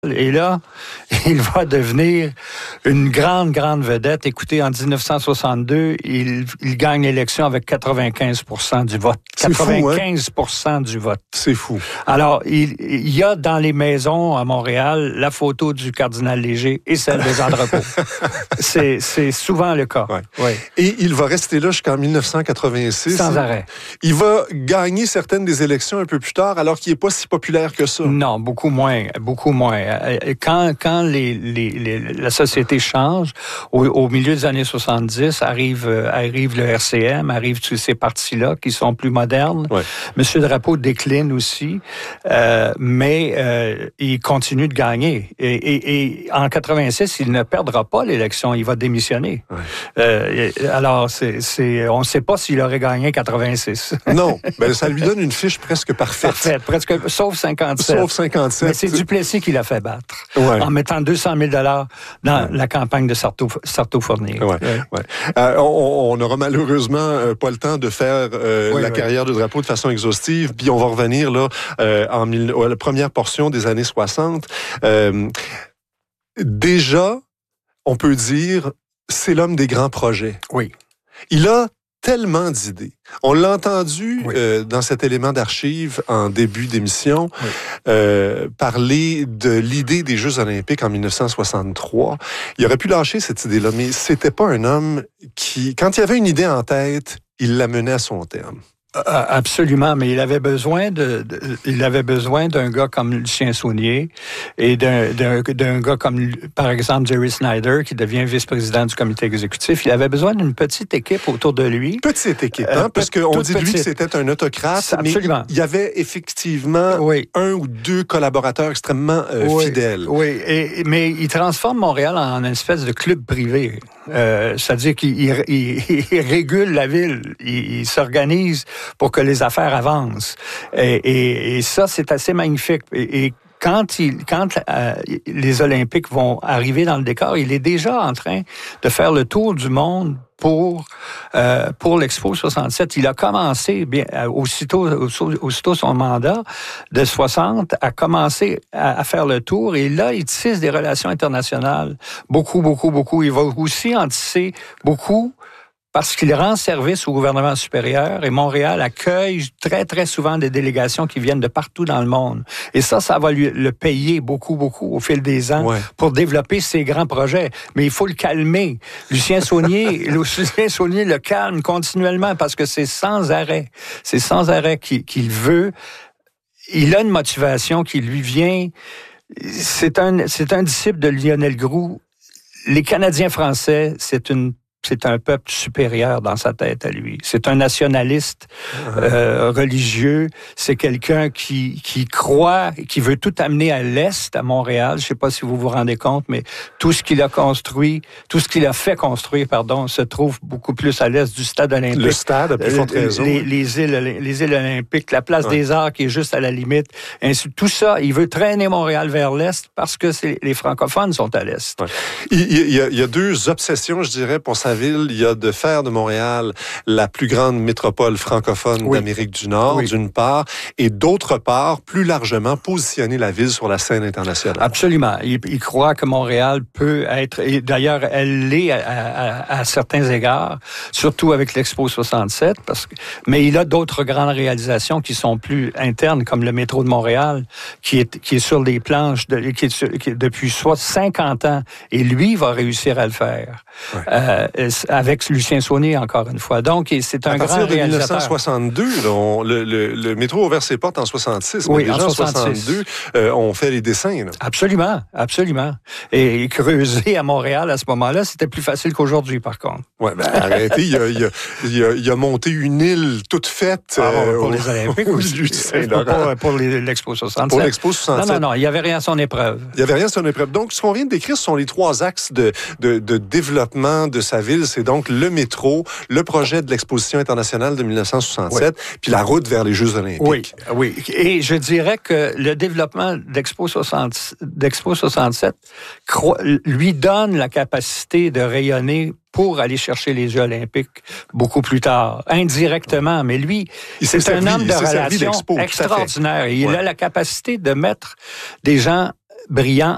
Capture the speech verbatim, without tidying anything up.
Et là, il va devenir une grande, grande vedette. Écoutez, en dix-neuf cent soixante-deux, il, il gagne l'élection avec quatre-vingt-quinze pour cent du vote. quatre-vingt-quinze pour cent fou, hein? du vote. C'est fou. Alors, il, il y a dans les maisons à Montréal la photo du cardinal Léger et celle de Jean Drapeau. c'est, c'est souvent le cas. Ouais. Ouais. Et il va rester là jusqu'en dix-neuf cent quatre-vingt-six. Sans arrêt. Il va gagner certaines des élections un peu plus tard, alors qu'il n'est pas si populaire que ça. Non, beaucoup moins, beaucoup moins. Quand, quand les, les, les, la société change, au, au milieu des années soixante-dix, arrive, arrive le R C M, arrivent tous ces partis-là qui sont plus modernes. Ouais. Monsieur Drapeau décline aussi, euh, mais euh, il continue de gagner. Et, et, et en quatre-vingt-six, il ne perdra pas l'élection, il va démissionner. Ouais. Euh, alors, c'est, c'est, on ne sait pas s'il aurait gagné quatre-vingt-six. Non, ben ça lui donne une fiche presque parfaite. Parfaite, presque, sauf cinquante-sept. Sauf cinquante-sept. Mais c'est Duplessis qui l'a fait battre. Ouais. En mettant deux cent mille dollars dans ouais. la campagne de Sarto-Fournier. Ouais. Ouais. Ouais. Euh, on n'aura malheureusement euh, pas le temps de faire euh, oui, la oui. carrière de Drapeau de façon exhaustive, puis on va revenir là euh, en mille, à la première portion des années soixante. Euh, déjà, on peut dire, c'est l'homme des grands projets. Oui. Il a tellement d'idées. On l'a entendu oui. euh, dans cet élément d'archives en début d'émission oui. euh, parler de l'idée des Jeux olympiques en dix-neuf cent soixante-trois. Il aurait pu lâcher cette idée-là, mais c'était pas un homme qui, quand il avait une idée en tête, il la menait à son terme. Absolument, mais il avait besoin de, de il avait besoin d'un gars comme Lucien Saunier et d'un, d'un, d'un gars comme, par exemple, Jerry Snyder, qui devient vice-président du comité exécutif. Il avait besoin d'une petite équipe autour de lui. Petite équipe, hein? Euh, parce qu'on dit de lui que c'était un autocrate, absolument. Mais il y avait effectivement oui. un ou deux collaborateurs extrêmement euh, oui. fidèles. Oui, et, mais il transforme Montréal en une espèce de club privé. Euh, c'est-à-dire qu'il il, il, il régule la ville, il, il s'organise pour que les affaires avancent. Et, et, et ça, c'est assez magnifique. Et, et quand, il, quand euh, les Olympiques vont arriver dans le décor, il est déjà en train de faire le tour du monde pour euh, pour l'Expo soixante-sept. Il a commencé, bien aussitôt, aussitôt son mandat de soixante, a commencé à, à faire le tour. Et là, il tisse des relations internationales. Beaucoup, beaucoup, beaucoup. Il va aussi en tisser beaucoup parce qu'il rend service au gouvernement supérieur et Montréal accueille très, très souvent des délégations qui viennent de partout dans le monde. Et ça, ça va lui le payer beaucoup, beaucoup au fil des ans ouais. pour développer ses grands projets. Mais il faut le calmer. Lucien Saunier, Lucien Saunier le calme continuellement parce que c'est sans arrêt. C'est sans arrêt qu'il, qu'il veut. Il a une motivation qui lui vient. C'est un, c'est un disciple de Lionel Groulx. Les Canadiens français, c'est une C'est un peuple supérieur dans sa tête à lui. C'est un nationaliste euh, religieux. C'est quelqu'un qui qui croit, qui veut tout amener à l'Est, à Montréal. Je ne sais pas si vous vous rendez compte, mais tout ce qu'il a construit, tout ce qu'il a fait construire, pardon, se trouve beaucoup plus à l'Est du stade olympique. Le stade, à plus forte raison. Les, les, îles, les îles olympiques, la place ouais. des Arts qui est juste à la limite. Ainsi, tout ça, il veut traîner Montréal vers l'Est parce que c'est, les francophones sont à l'Est. Ouais. Il, il, y a, il y a deux obsessions, je dirais, pour sa ville. Il y a de faire de Montréal la plus grande métropole francophone oui. d'Amérique du Nord, oui. d'une part, et d'autre part, plus largement, positionner la ville sur la scène internationale. Absolument. Il, il croit que Montréal peut être, et d'ailleurs, elle l'est à, à, à certains égards, surtout avec l'Expo soixante-sept, parce que, mais il a d'autres grandes réalisations qui sont plus internes, comme le métro de Montréal, qui est, qui est sur les planches de, qui est, sur, qui est depuis soit cinquante ans, et lui va réussir à le faire. Ouais. Euh, avec Lucien Saunier, encore une fois. Donc, c'est un grand réalisateur. À partir de dix-neuf cent soixante-deux, là, on, le, le, le métro a ouvert ses portes en soixante-six, oui, mais déjà en soixante-deux, euh, on fait les dessins. Là. Absolument, absolument. Et, et creuser à Montréal à ce moment-là, c'était plus facile qu'aujourd'hui, par contre. Oui, ben arrêtez, il, a, il, a, il, a, il a monté une île toute faite. Ah, euh, pour au, les Olympiques aussi. Pour, pour, pour les, l'Expo soixante-sept. Pour l'Expo soixante-sept. Non, non, non, il n'y avait rien à son épreuve. Il n'y avait rien à son épreuve. Donc, ce qu'on vient de décrire, ce sont les trois axes de, de, de développement de sa ville. C'est donc le métro, le projet de l'Exposition internationale de dix-neuf cent soixante-sept, oui. puis la route vers les Jeux olympiques. Oui, oui. Et je dirais que le développement d'Expo, soixante, d'Expo soixante-sept lui donne la capacité de rayonner pour aller chercher les Jeux olympiques beaucoup plus tard, indirectement. Mais lui, il c'est un homme de relations extraordinaire. Et il ouais. a la capacité de mettre des gens brillants